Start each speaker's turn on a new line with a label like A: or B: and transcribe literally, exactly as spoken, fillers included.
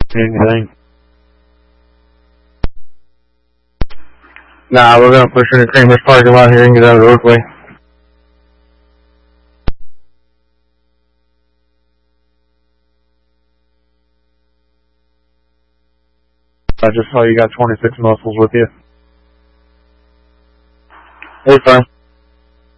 A: Anything?
B: Nah, we're gonna push her into Kramer's parking lot here and get out of the roadway. I just saw you got twenty-six muscles with you. Hey, fine.